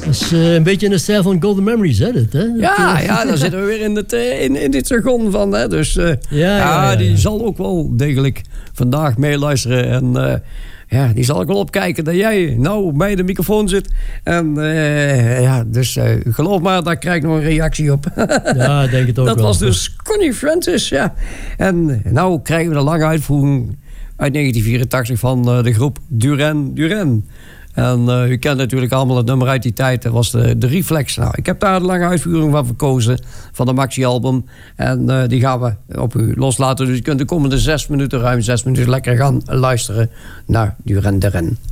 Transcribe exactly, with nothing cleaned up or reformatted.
Dat is uh, een beetje in de stijl van Golden Memories, hè? Dit, hè? Ja, ja, dan zitten we weer in, het, in, in dit jargon van. Hè? Dus uh, ja, ja, ja, ja, die ja. zal ook wel degelijk vandaag meeluisteren. En uh, ja, die zal ik wel opkijken dat jij nou bij de microfoon zit. En uh, ja, dus uh, geloof maar, daar krijg ik nog een reactie op. Ja, denk het ook dat wel. was dus Connie Francis, ja. En nou krijgen we een lange uitvoering uit negentien vierentachtig van uh, de groep Duran Duran. En uh, u kent natuurlijk allemaal het nummer uit die tijd. Dat was de, de Reflex. Nou, ik heb daar de lange uitvoering van verkozen. Van de Maxi-album. En uh, die gaan we op u loslaten. Dus u kunt de komende zes minuten, ruim zes minuten, lekker gaan luisteren naar Duran Duran.